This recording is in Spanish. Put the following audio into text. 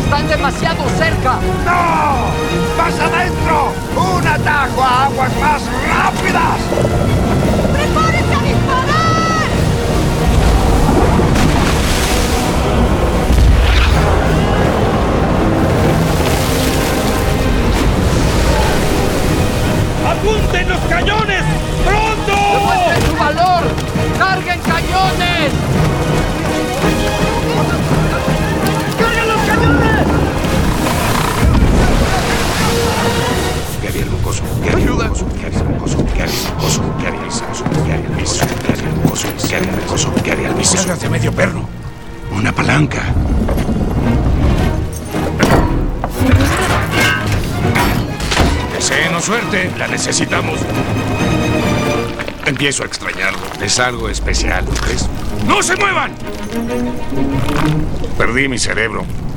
¡Están demasiado cerca! ¡No! ¡Más adentro! ¡Un atajo a aguas más rápidas! ¡Prepárense a disparar! ¡Apunten los cañones! ¡Pronto! ¡Demuestren su valor! ¡Carguen cañones! ¡Carguen los cañones! ¿Qué haría el mocoso? ¿Qué haría el mocoso? ¿Qué haría el mocoso? ¿Qué haría el mocoso? ¿Qué haría el mocoso? ¿Qué haría el mocoso? ¿Qué haría el mocoso? ¿Qué haría el mocoso? ¿Qué haría el mocoso? Se hace medio perro. Una palanca. Deseenos suerte, la necesitamos. Empiezo a extrañarlo. Es algo especial, ¿no crees? ¡No se muevan! Perdí mi cerebro.